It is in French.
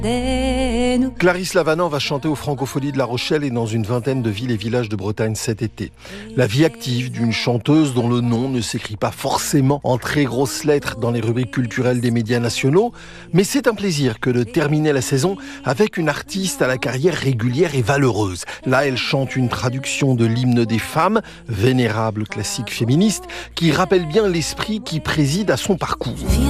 Clarisse Lavanant va chanter aux Francopholies de La Rochelle et dans une vingtaine de villes et villages de Bretagne cet été. La vie active d'une chanteuse dont le nom ne s'écrit pas forcément en très grosses lettres dans les rubriques culturelles des médias nationaux, mais c'est un plaisir que de terminer la saison avec une artiste à la carrière régulière et valeureuse. Là, elle chante une traduction de l'hymne des femmes, vénérable classique féministe, qui rappelle bien l'esprit qui préside à son parcours.